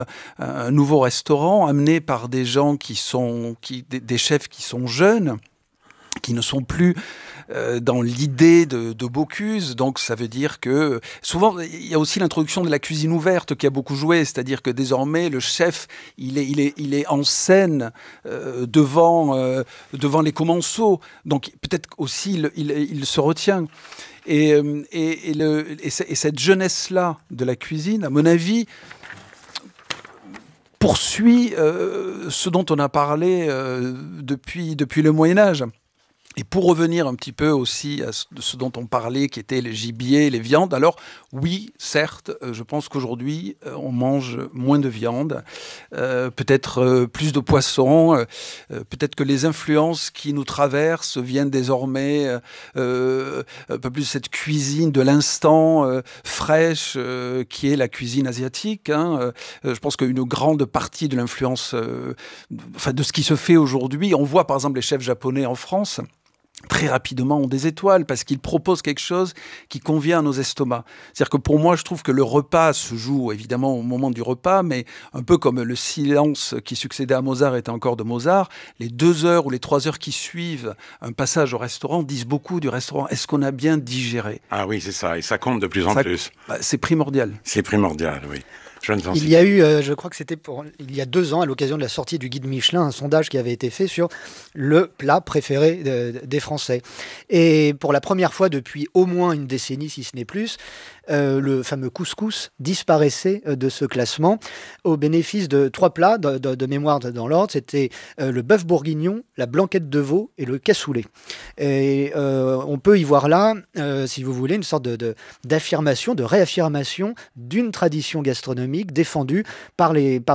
un nouveau restaurant amené par des gens des chefs qui sont jeunes, qui ne sont plus dans l'idée de Bocuse. Donc ça veut dire que souvent il y a aussi l'introduction de la cuisine ouverte qui a beaucoup joué, c'est-à-dire que désormais le chef il est en scène devant les commensaux, donc peut-être aussi il se retient. Et cette jeunesse-là de la cuisine, à mon avis, poursuit ce dont on a parlé depuis le Moyen-Âge. Et pour revenir un petit peu aussi à ce dont on parlait, qui était les gibiers, les viandes, alors oui, certes, je pense qu'aujourd'hui, on mange moins de viande, peut-être plus de poissons, peut-être que les influences qui nous traversent viennent désormais un peu plus de cette cuisine de l'instant fraîche, qui est la cuisine asiatique. Je pense qu'une grande partie de l'influence, de ce qui se fait aujourd'hui, on voit par exemple les chefs japonais en France, très rapidement ont des étoiles parce qu'ils proposent quelque chose qui convient à nos estomacs. C'est-à-dire que pour moi, je trouve que le repas se joue évidemment au moment du repas, mais un peu comme le silence qui succédait à Mozart était encore de Mozart, les 2 heures ou les 3 heures qui suivent un passage au restaurant disent beaucoup du restaurant. Est-ce qu'on a bien digéré ? Ah oui, c'est ça, et ça compte de plus en plus. C'est primordial. C'est primordial, oui. Il y a eu, je crois que c'était il y a 2 ans, à l'occasion de la sortie du guide Michelin, un sondage qui avait été fait sur le plat préféré des Français. Et pour la première fois depuis au moins une décennie, si ce n'est plus, le fameux couscous disparaissait de ce classement au bénéfice de 3 plats de mémoire dans l'ordre. C'était le bœuf bourguignon, la blanquette de veau et le cassoulet. Et on peut y voir là, si vous voulez, une sorte d'affirmation, de réaffirmation d'une tradition gastronomique défendue par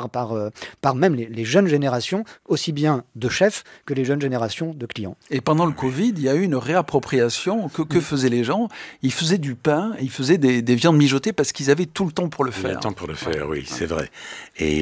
même les jeunes générations, aussi bien de chefs que les jeunes générations de clients. Et pendant le Covid, il y a eu une réappropriation. Que faisaient les gens ? Ils faisaient du pain, ils faisaient des viandes mijotées parce qu'ils avaient tout le temps pour le faire. Le temps pour le faire, oui, c'est vrai. Et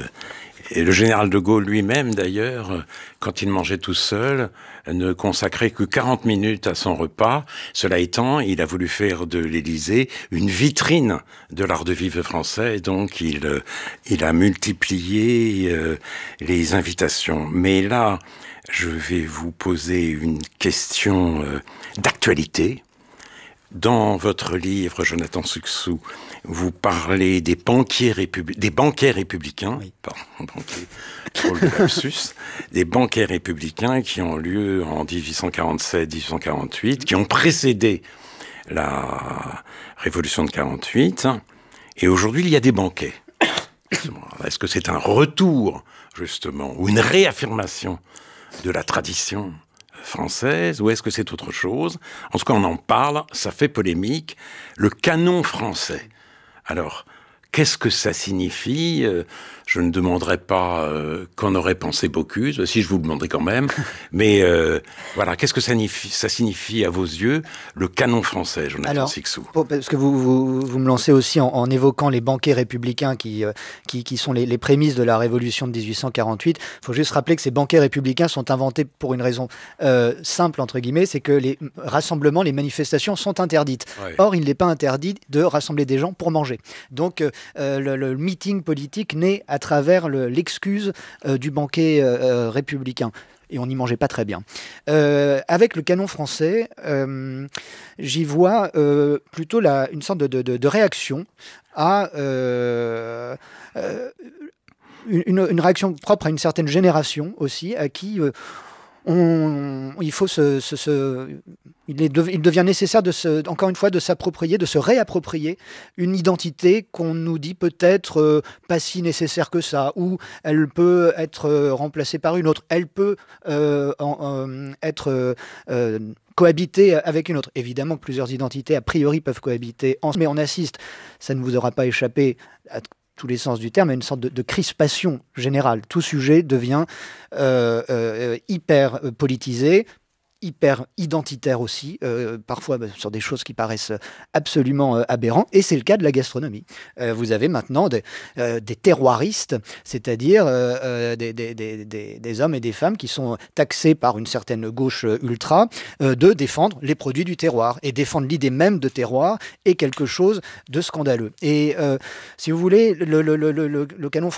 le général de Gaulle lui-même, d'ailleurs, quand il mangeait tout seul, ne consacrait que 40 minutes à son repas. Cela étant, il a voulu faire de l'Élysée une vitrine de l'art de vivre français, donc il a multiplié les invitations. Mais là, je vais vous poser une question d'actualité. Dans votre livre, Jonathan Sucsou, vous parlez des banquiers républicains, oui. Trop le lapsus, des banquets républicains qui ont lieu en 1847-1848, qui ont précédé la Révolution de 48, et aujourd'hui il y a des banquets. Est-ce que c'est un retour, justement, ou une réaffirmation de la tradition française, ou est-ce que c'est autre chose ? En tout cas, on en parle, ça fait polémique. Le canon français. Alors, qu'est-ce que ça signifie ? Je ne demanderai pas qu'en aurait pensé Bocuse, si je vous le demanderai quand même. Mais voilà, qu'est-ce que ça signifie à vos yeux, le canon français, Jonathan Sucsou ? Parce que vous me lancez aussi en évoquant les banquets républicains qui sont les prémices de la Révolution de 1848. Il faut juste rappeler que ces banquets républicains sont inventés pour une raison simple, entre guillemets, c'est que les rassemblements, les manifestations sont interdites. Ouais. Or, il n'est pas interdit de rassembler des gens pour manger. Donc, le meeting politique naît à travers l'excuse du banquet républicain. Et on n'y mangeait pas très bien. Avec le canon français, j'y vois plutôt une sorte de réaction à une réaction propre à une certaine génération aussi, à qui il devient nécessaire encore une fois de s'approprier, de se réapproprier une identité qu'on nous dit peut-être pas si nécessaire que ça, ou elle peut être remplacée par une autre, elle peut être cohabiter avec une autre. Évidemment que plusieurs identités a priori peuvent cohabiter ensemble, mais on assiste, ça ne vous aura pas échappé, à tous les sens du terme, à une sorte de crispation générale. Tout sujet devient hyper politisé, hyper identitaire aussi, parfois sur des choses qui paraissent absolument aberrantes, et c'est le cas de la gastronomie. Vous avez maintenant des terroiristes, c'est-à-dire des hommes et des femmes qui sont taxés par une certaine gauche ultra de défendre les produits du terroir, et défendre l'idée même de terroir est quelque chose de scandaleux. Et si vous voulez, le canon français